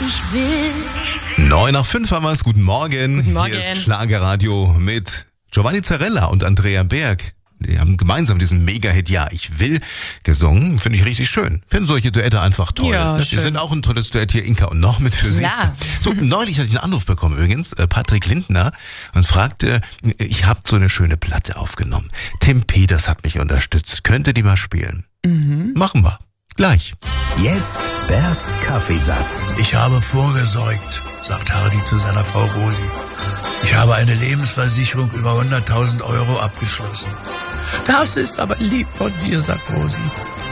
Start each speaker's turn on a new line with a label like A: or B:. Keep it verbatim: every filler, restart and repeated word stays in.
A: Ich will.
B: Neun nach fünf haben wir es. Guten Morgen.
A: Guten Morgen.
B: Hier ist Schlagerradio mit Giovanni Zarella und Andrea Berg. Die haben gemeinsam diesen Mega-Hit Ja, ich will gesungen. Finde ich richtig schön. Finde solche Duette einfach toll.
A: Ja,
B: Wir
A: schön.
B: sind auch ein tolles Duett hier, Inka und noch mit für Sie.
A: Ja.
B: So, neulich hatte ich einen Anruf bekommen übrigens, äh, Patrick Lindner, und fragte, ich habe so eine schöne Platte aufgenommen. Tim Peters hat mich unterstützt. Könnte die mal spielen? Mhm. Machen wir. Gleich.
C: Jetzt Berts Kaffeesatz.
D: Ich habe vorgesorgt, sagt Hardy zu seiner Frau Rosi. Ich habe eine Lebensversicherung über hunderttausend Euro abgeschlossen. Das ist aber lieb von dir, sagt Rosi.